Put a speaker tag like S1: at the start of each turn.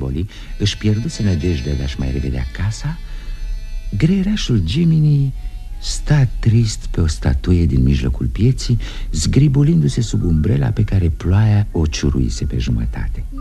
S1: Napoli își pierduse nădejdea de a-și mai revedea casa, greierașul Jiminy sta trist pe o statuie din mijlocul pieții, zgribulindu-se sub umbrela pe care ploaia o ciuruise pe jumătate.